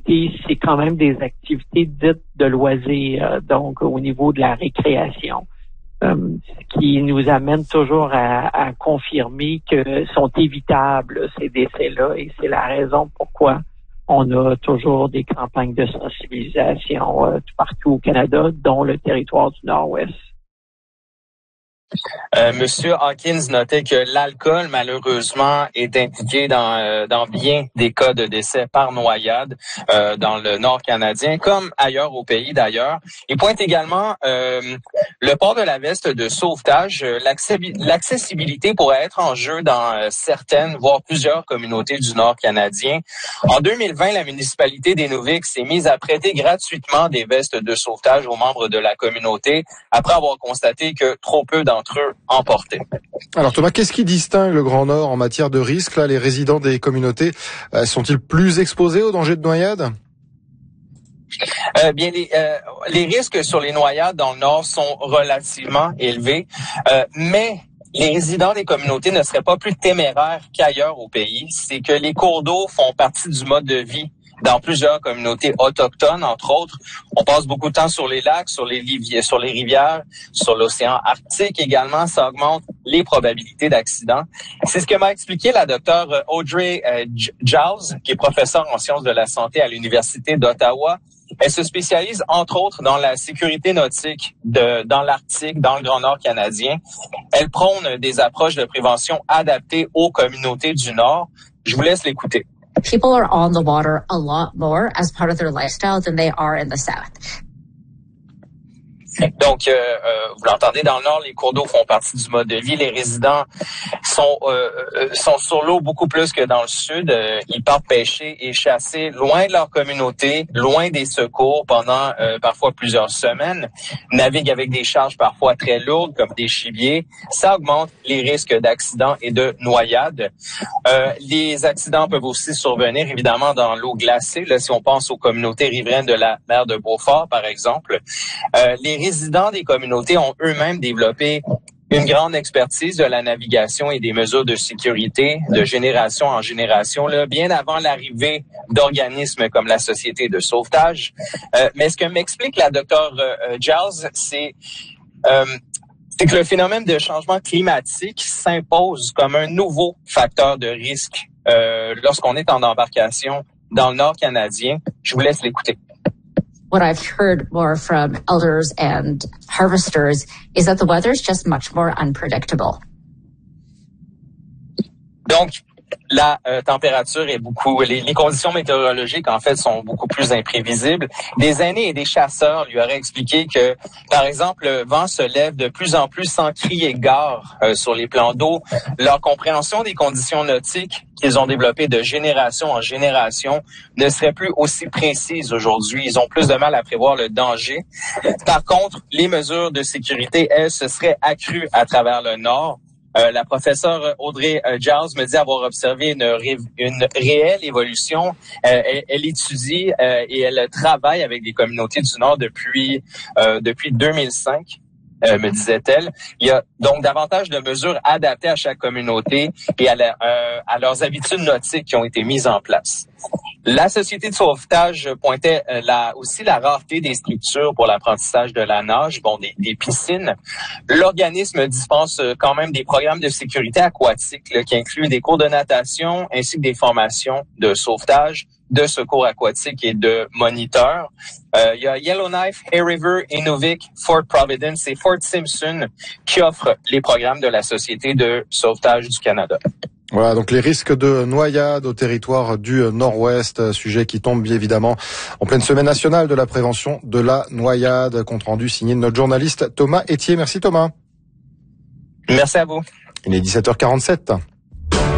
activités, c'est quand même des activités dites de loisirs, donc au niveau de la récréation. Ce qui nous amène toujours à confirmer que sont évitables ces décès-là, et c'est la raison pourquoi on a toujours des campagnes de sensibilisation partout au Canada, dont le territoire du Nord-Ouest. Monsieur Hawkins notait que l'alcool, malheureusement, est impliqué dans bien des cas de décès par noyade dans le Nord canadien, comme ailleurs au pays d'ailleurs. Il pointe également le port de la veste de sauvetage. L'accessibilité pourrait être en jeu dans certaines, voire plusieurs communautés du Nord canadien. En 2020, la municipalité d'Inuvik s'est mise à prêter gratuitement des vestes de sauvetage aux membres de la communauté après avoir constaté que trop peu d'entre eux en portaient. Alors Thomas, qu'est-ce qui distingue le Grand Nord en matière de risque? Là, les résidents des communautés sont-ils plus exposés aux dangers de noyade? Bien, les risques sur les noyades dans le Nord sont relativement élevés, mais les résidents des communautés ne seraient pas plus téméraires qu'ailleurs au pays. C'est que les cours d'eau font partie du mode de vie dans plusieurs communautés autochtones, entre autres. On passe beaucoup de temps sur les lacs, sur les rivières, sur l'océan Arctique également. Ça augmente les probabilités d'accidents. C'est ce que m'a expliqué la docteure Audrey Giles, qui est professeure en sciences de la santé à l'Université d'Ottawa. Elle se spécialise, entre autres, dans la sécurité nautique dans l'Arctique, dans le Grand Nord canadien. Elle prône des approches de prévention adaptées aux communautés du Nord. Je vous laisse l'écouter. People are on the water a lot more as part of their lifestyle than they are in the South. Donc, vous l'entendez, dans le Nord, les cours d'eau font partie du mode de vie. Les résidents sont sur l'eau beaucoup plus que dans le Sud. Ils partent pêcher et chasser loin de leur communauté, loin des secours pendant parfois plusieurs semaines. Naviguent avec des charges parfois très lourdes, comme des gibiers. Ça augmente les risques d'accidents et de noyades. Les accidents peuvent aussi survenir, évidemment, dans l'eau glacée. Là, si on pense aux communautés riveraines de la mer de Beaufort, par exemple. Les résidents des communautés ont eux-mêmes développé une grande expertise de la navigation et des mesures de sécurité de génération en génération, là, bien avant l'arrivée d'organismes comme la Société de sauvetage. Mais ce que m'explique la docteure Giles, c'est que le phénomène de changement climatique s'impose comme un nouveau facteur de risque lorsqu'on est en embarcation dans le Nord canadien. Je vous laisse l'écouter. What I've heard more from elders and harvesters is that the weather is just much more unpredictable. Donc, la température est les conditions météorologiques, en fait, sont beaucoup plus imprévisibles. Des aînés et des chasseurs lui auraient expliqué que, par exemple, le vent se lève de plus en plus sans crier gare sur les plans d'eau. Leur compréhension des conditions nautiques qu'ils ont développées de génération en génération ne serait plus aussi précise aujourd'hui. Ils ont plus de mal à prévoir le danger. Par contre, les mesures de sécurité, elles, se seraient accrues à travers le Nord. La professeure Audrey Giles me dit avoir observé une réelle évolution. Elle étudie et elle travaille avec des communautés du Nord depuis 2005. Me disait-elle. Il y a donc davantage de mesures adaptées à chaque communauté et à leurs habitudes nautiques qui ont été mises en place. La Société de sauvetage pointait aussi la rareté des structures pour l'apprentissage de la nage, des piscines. L'organisme dispense quand même des programmes de sécurité aquatique là, qui incluent des cours de natation ainsi que des formations de sauvetage, de secours aquatiques et de moniteurs. Il y a Yellowknife, Hay River, Inuvik, Fort Providence et Fort Simpson qui offrent les programmes de la Société de sauvetage du Canada. Voilà, donc les risques de noyade au territoire du Nord-Ouest, sujet qui tombe bien évidemment en pleine semaine nationale de la prévention de la noyade. Compte rendu signé de notre journaliste Thomas Etier. Merci Thomas. Merci à vous. Il est 17h47.